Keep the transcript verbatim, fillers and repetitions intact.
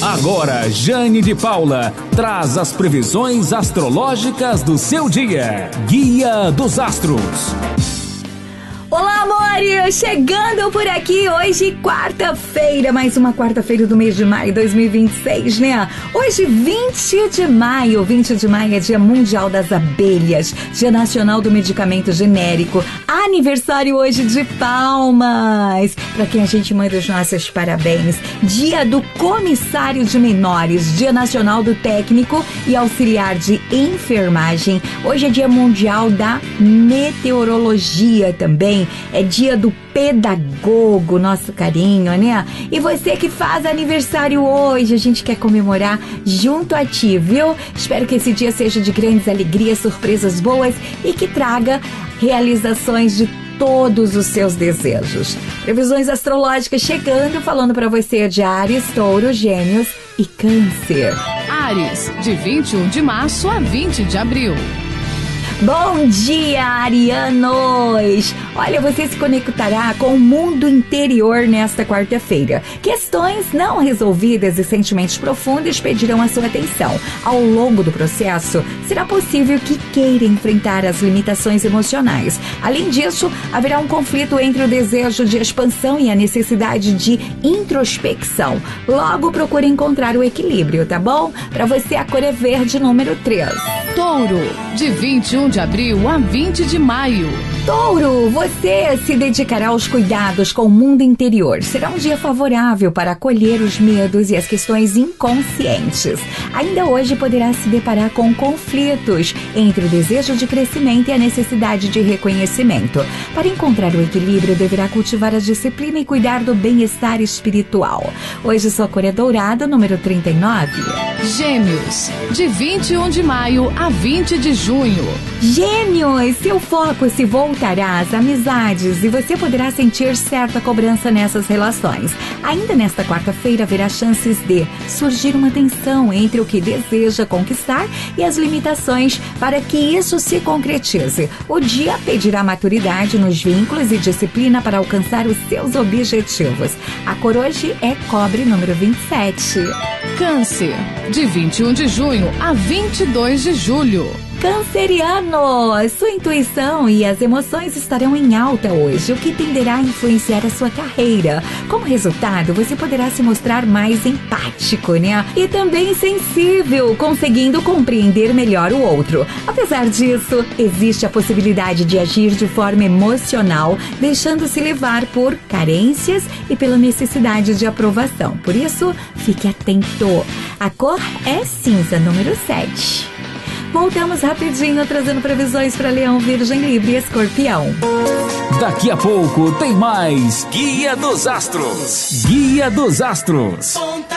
Agora, Jane de Paula traz as previsões astrológicas do seu dia. Guia dos Astros. Olá, amores! Chegando por aqui hoje, quarta-feira, mais uma quarta-feira do mês de maio de dois mil e vinte e seis, né? Hoje, vinte de maio, vinte de maio é Dia Mundial das Abelhas, Dia Nacional do Medicamento Genérico, aniversário hoje de Palmas, pra quem a gente manda os nossos parabéns, Dia do Comissário de Menores, Dia Nacional do Técnico e Auxiliar de Enfermagem, hoje é Dia Mundial da Meteorologia também, é dia do pedagogo, nosso carinho, né? E você que faz aniversário hoje, a gente quer comemorar junto a ti, viu? Espero que esse dia seja de grandes alegrias, surpresas boas e que traga realizações de todos os seus desejos. Previsões astrológicas chegando, falando pra você de Áries, Touro, Gêmeos e Câncer. Áries, de vinte e um de março a vinte de abril. Bom dia, arianos! Olha, você se conectará com o mundo interior nesta quarta-feira. Questões não resolvidas e sentimentos profundos pedirão a sua atenção. Ao longo do processo, será possível que queira enfrentar as limitações emocionais. Além disso, haverá um conflito entre o desejo de expansão e a necessidade de introspecção. Logo, procure encontrar o equilíbrio, tá bom? Para você, a cor é verde, número três. Touro, de vinte e um de abril a vinte de maio. Touro, você se dedicará aos cuidados com o mundo interior. Será um dia favorável para acolher os medos e as questões inconscientes. Ainda hoje poderá se deparar com conflitos entre o desejo de crescimento e a necessidade de reconhecimento. Para encontrar o equilíbrio, deverá cultivar a disciplina e cuidar do bem-estar espiritual. Hoje sua cor é dourada, número trinta e nove. Gêmeos, de vinte e um de maio a vinte de junho. Gêmeos, seu foco se voltará às amizades e você poderá sentir certa cobrança nessas relações. Ainda nesta quarta-feira haverá chances de surgir uma tensão entre o que deseja conquistar e as limitações para que isso se concretize. O dia pedirá maturidade nos vínculos e disciplina para alcançar os seus objetivos. A cor hoje é cobre, número vinte e sete. Câncer, de vinte e um de junho a vinte e dois de julho. Canceriano, sua intuição e as emoções estarão em alta hoje, o que tenderá a influenciar a sua carreira. Como resultado, você poderá se mostrar mais empático, né? E também sensível, conseguindo compreender melhor o outro. Apesar disso, existe a possibilidade de agir de forma emocional, deixando-se levar por carências e pela necessidade de aprovação. Por isso, fique atento. A cor é cinza, número sete. Voltamos rapidinho, trazendo previsões para Leão, Virgem, Libra e Escorpião. Daqui a pouco tem mais Guia dos Astros. Guia dos Astros.